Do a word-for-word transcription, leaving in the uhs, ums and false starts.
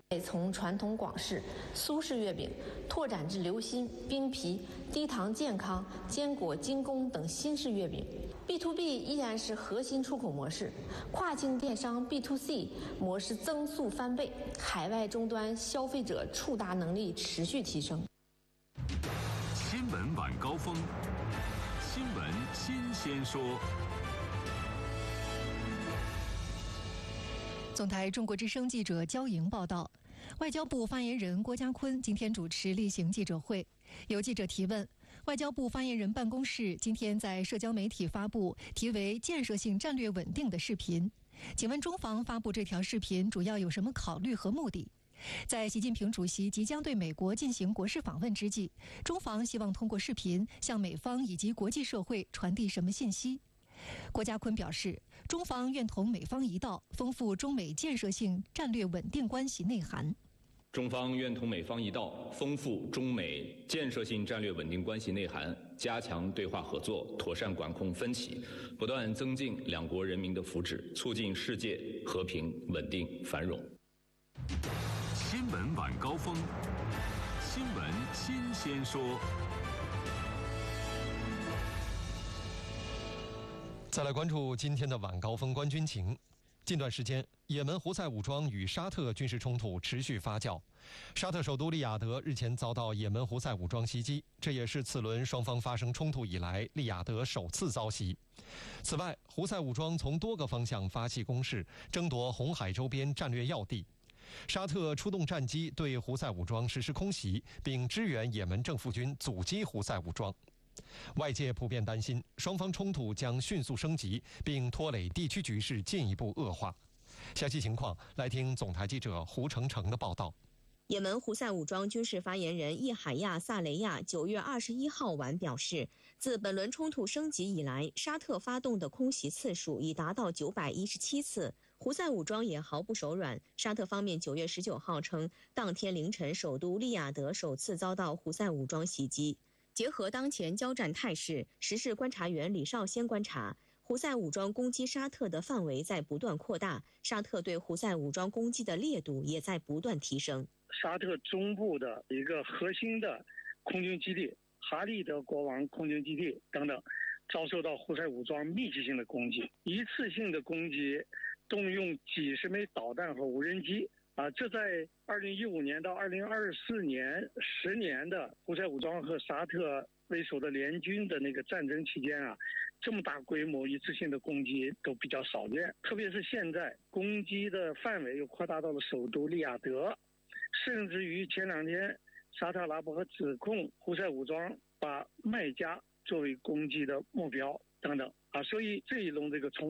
从传统广式、苏式月饼拓展至流心、冰皮、低糖健康、坚果精工等新式月饼。B to B 依然是核心出口模式，跨境电商 B to C 模式增速翻倍，海外终端消费者触达能力持续提升。 新闻晚高峰，新闻新鲜说。 总台中国之声记者焦莹报道，外交部发言人郭家坤今天主持例行记者会，有记者提问，外交部发言人办公室今天在社交媒体发布题为“建设性战略稳定”的视频，请问中方发布这条视频主要有什么考虑和目的？在习近平主席即将对美国进行国事访问之际，中方希望通过视频向美方以及国际社会传递什么信息？郭家坤表示，中方愿同美方一道，丰富中美建设性战略稳定关系内涵。 中方愿同美方一道，丰富中美建设性战略稳定关系内涵，加强对话合作，妥善管控分歧，不断增进两国人民的福祉，促进世界和平、稳定、繁荣。 新闻晚高峰，新闻新鲜说。 再来关注今天的晚高峰观军情。近段时间，也门胡塞武装与沙特军事冲突持续发酵。沙特首都利雅得日前遭到也门胡塞武装袭击，这也是此轮双方发生冲突以来利雅得首次遭袭。此外，胡塞武装从多个方向发起攻势，争夺红海周边战略要地。沙特出动战机对胡塞武装实施空袭，并支援也门政府军阻击胡塞武装。外界普遍担心双方冲突将迅速升级，并拖累地区局势进一步恶化。详细情况来听总台记者胡成成的报道。 也门胡塞武装军事发言人易海亚·萨雷亚九月二十一号晚表示，自本轮冲突升级以来，沙特发动的空袭次数已达到九百一十七次，胡塞武装也毫不手软。沙特方面九月十九号称，当天凌晨首都利雅得首次遭到胡塞武装袭击。结合当前交战态势，时事观察员李少先观察，胡塞武装攻击沙特的范围在不断扩大，沙特对胡塞武装攻击的烈度也在不断提升。 沙特中部的一个核心的空军基地哈利德国王空军基地等等，遭受到胡塞武装密集性的攻击，一次性的攻击，动用几十枚导弹和无人机啊，这在二零一五年到二零二四年十年的胡塞武装和沙特为首的联军的那个战争期间啊，这么大规模一次性的攻击都比较少见。特别是现在攻击的范围又扩大到了首都利雅得，甚至于前两天沙特阿拉伯和指控胡塞武装把麦加作为攻击的目标等等啊，所以这一轮这个冲